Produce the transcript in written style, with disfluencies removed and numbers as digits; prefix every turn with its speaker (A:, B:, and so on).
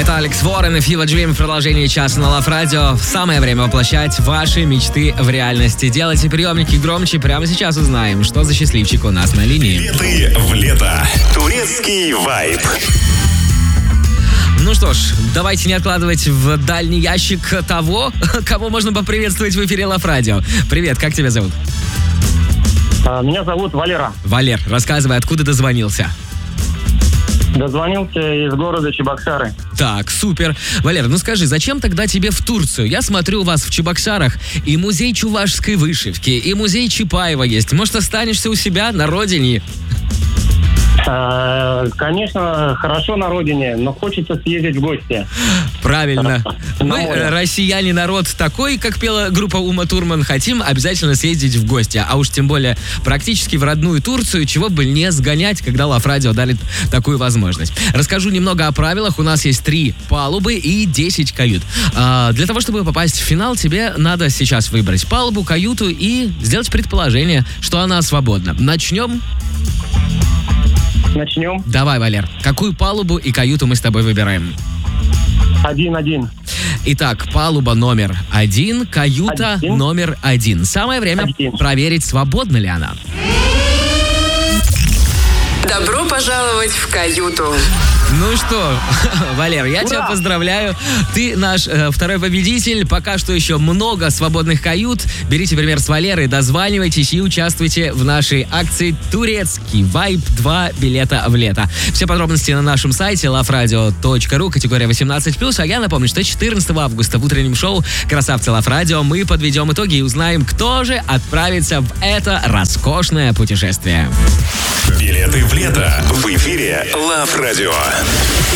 A: Это Алекс Уоррен и Fever Dream в продолжении часа на Love Radio. Самое время воплощать ваши мечты в реальности. Делайте приемники громче. Прямо сейчас узнаем, что за счастливчик у нас на линии.
B: Билеты в лето. Турецкий вайб.
A: Ну что ж, давайте не откладывать в дальний ящик того, кого можно поприветствовать в эфире Love Radio. Привет, как тебя зовут?
C: Меня зовут Валера.
A: Валер, рассказывай, откуда дозвонился?
C: Дозвонился из города Чебоксары.
A: Так, супер. Валер, ну скажи, зачем тогда тебе в Турцию? Я смотрю, у вас в Чебоксарах и музей чувашской вышивки, и музей Чапаева есть. Может, останешься у себя на родине?
C: Конечно, хорошо на родине, но хочется съездить в гости.
A: Правильно. Мы, россияне, народ такой, как пела группа Ума Турман, хотим обязательно съездить в гости. А уж тем более практически в родную Турцию, чего бы не сгонять, когда Love Radio дали такую возможность. Расскажу немного о правилах. У нас есть 3 палубы и 10 кают. Для того, чтобы попасть в финал, тебе надо сейчас выбрать палубу, каюту и сделать предположение, что она свободна. Начнем?
C: Начнем.
A: Давай, Валер. Какую палубу и каюту мы с тобой выбираем?
C: 1-1.
A: Итак, палуба номер 1, каюта
C: 1.
A: номер 1. Самое время
C: 1.
A: проверить, свободна ли она.
D: Добро пожаловать в каюту.
A: Ну что, Валер, я тебя поздравляю. Ты наш второй победитель. Пока что еще много свободных кают. Берите пример с Валеры, дозванивайтесь и участвуйте в нашей акции «Турецкий вайб. 2 билета в лето». Все подробности на нашем сайте loveradio.ru, категория 18+. А я напомню, что 14 августа в утреннем шоу «Красавцы Love Radio» мы подведем итоги и узнаем, кто же отправится в это роскошное путешествие.
B: Билеты в лето в эфире Love Radio.